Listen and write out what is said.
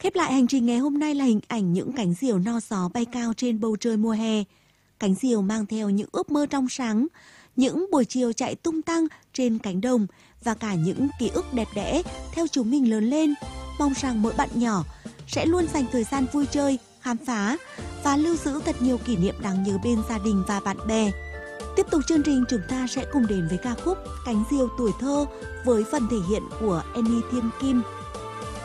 Khép lại hành trình ngày hôm nay là hình ảnh những cánh diều no gió bay cao trên bầu trời mùa hè. Cánh diều mang theo những ước mơ trong sáng, những buổi chiều chạy tung tăng trên cánh đồng và cả những ký ức đẹp đẽ theo chúng mình lớn lên. Mong rằng mỗi bạn nhỏ sẽ luôn dành thời gian vui chơi, khám phá và lưu giữ thật nhiều kỷ niệm đáng nhớ bên gia đình và bạn bè. Tiếp tục chương trình, chúng ta sẽ cùng đến với ca khúc Cánh diều tuổi thơ với phần thể hiện của Annie Thiên Kim.